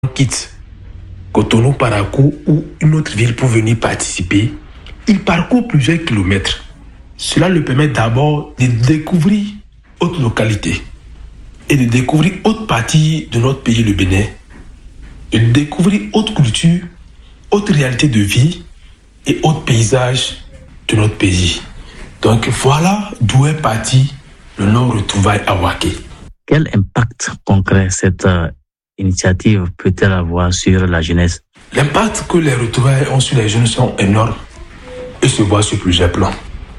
quitte Cotonou, Parakou ou une autre ville pour venir participer, il parcourt plusieurs kilomètres. Cela lui permet d'abord de découvrir autre localité et de découvrir autre partie de notre pays, le Bénin, de découvrir autre culture, autre réalité de vie et autres paysages de notre pays. Donc voilà d'où est parti le nom Retrouvailles à Waké. Quel impact concret cette initiative peut-elle avoir sur la jeunesse? L'impact que les retrouvailles ont sur les jeunes sont énormes et se voit sur plusieurs plans.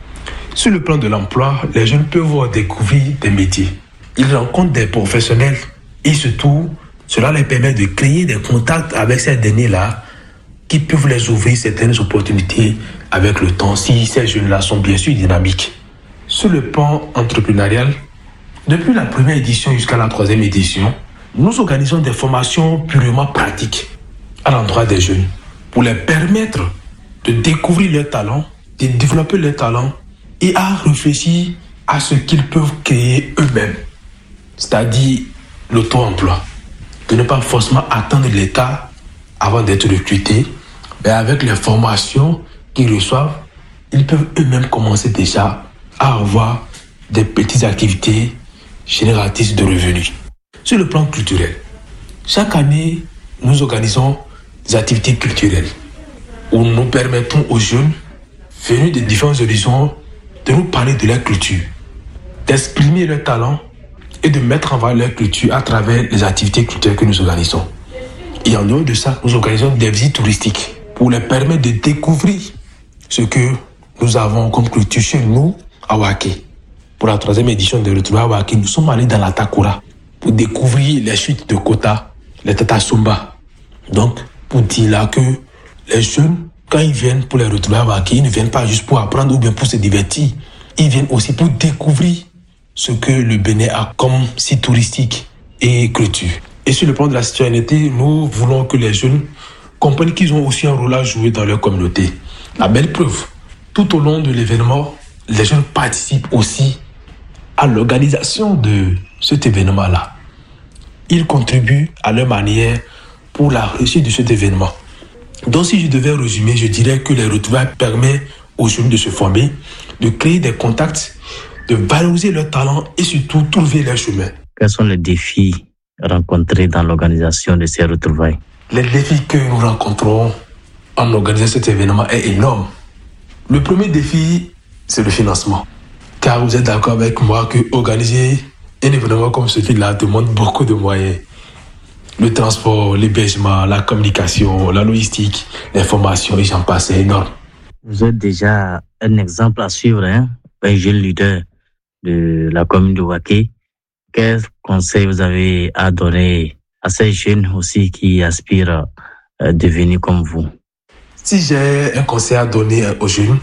Sur le plan de l'emploi, les jeunes peuvent découvrir des métiers. Ils rencontrent des professionnels et surtout, cela les permet de créer des contacts avec ces derniers-là qui peuvent les ouvrir certaines opportunités avec le temps si ces jeunes-là sont bien sûr dynamiques. Sur le plan entrepreneurial, depuis la première édition jusqu'à la troisième édition, nous organisons des formations purement pratiques à l'endroit des jeunes pour les permettre de découvrir leurs talents, de développer leurs talents et à réfléchir à ce qu'ils peuvent créer eux-mêmes, c'est-à-dire l'auto-emploi. De ne pas forcément attendre l'État avant d'être recrutés, mais avec les formations qu'ils reçoivent, ils peuvent eux-mêmes commencer déjà à avoir des petites activités génératrices de revenus. Sur le plan culturel, chaque année, nous organisons des activités culturelles où nous permettons aux jeunes venus de différents horizons de nous parler de leur culture, d'exprimer leurs talents et de mettre en valeur leur culture à travers les activités culturelles que nous organisons. Et en dehors de ça, nous organisons des visites touristiques pour leur permettre de découvrir ce que nous avons comme culture chez nous à Waké. Pour la troisième édition de Retrouvailles à Waké, nous sommes allés dans la Takora pour découvrir les chutes de Kota, les Tata Sumba. Donc, pour dire là que les jeunes, quand ils viennent pour les Retrouvailles à Waké, ils ne viennent pas juste pour apprendre ou bien pour se divertir. Ils viennent aussi pour découvrir ce que le Bénin a comme site touristique et culture. Et sur le plan de la citoyenneté, nous voulons que les jeunes comprennent qu'ils ont aussi un rôle à jouer dans leur communauté. La belle preuve, tout au long de l'événement, les jeunes participent aussi à l'organisation de cet événement-là. Ils contribuent à leur manière pour la réussite de cet événement. Donc si je devais résumer, je dirais que les retrouvailles permettent aux jeunes de se former, de créer des contacts, de valoriser leurs talents et surtout trouver leur chemin. Quels sont les défis rencontrés dans l'organisation de ces retrouvailles? Les défis que nous rencontrons en organisant cet événement est énorme. Le premier défi, c'est le financement. Car vous êtes d'accord avec moi que organiser un événement comme celui-là demande beaucoup de moyens. Le transport, l'hébergement, la communication, la logistique, l'information, et j'en passe, c'est énorme. Vous êtes déjà un exemple à suivre, un jeune leader de la commune de Waké. Quels conseils vous avez à donner à ces jeunes aussi qui aspirent à devenir comme vous? Si j'ai un conseil à donner aux jeunes,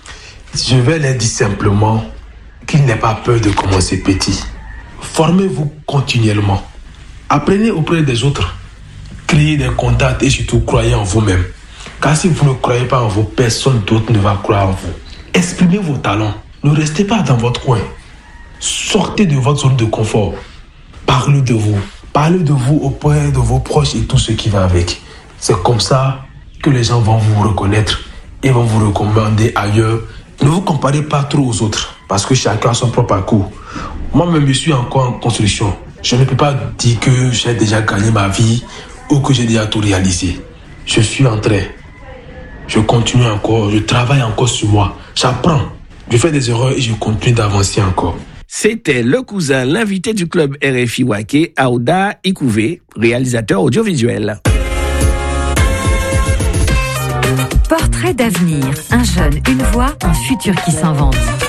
je vais leur dire simplement qu'il n'ait pas peur de commencer petit. Formez-vous continuellement. Apprenez auprès des autres. Créez des contacts et surtout croyez en vous-même. Car si vous ne croyez pas en vous, personne d'autre ne va croire en vous. Exprimez vos talents. Ne restez pas dans votre coin. Sortez de votre zone de confort. Parlez de vous. Parlez de vous auprès de vos proches et tout ce qui va avec. C'est comme ça que les gens vont vous reconnaître et vont vous recommander ailleurs. Ne vous comparez pas trop aux autres parce que chacun a son propre parcours. Moi-même, je suis encore en construction. Je ne peux pas dire que j'ai déjà gagné ma vie ou que j'ai déjà tout réalisé. Je suis en train. Je continue encore. Je travaille encore sur moi. J'apprends. Je fais des erreurs et je continue d'avancer encore. C'était le cousin, l'invité du club RFI Waké, Aouda Ikouvé, réalisateur audiovisuel. Portrait d'avenir, un jeune, une voix, un futur qui s'invente.